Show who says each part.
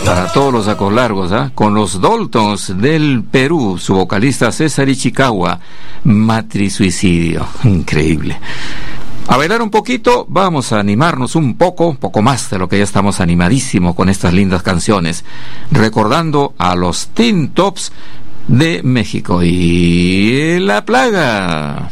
Speaker 1: Para todos los sacos largos, con los Daltons del Perú, su vocalista César Ichikawa, Matrisuicidio. Increíble. A bailar un poquito, vamos a animarnos un poco más de lo que ya estamos animadísimos con estas lindas canciones, recordando a los Teen Tops de México y La Plaga.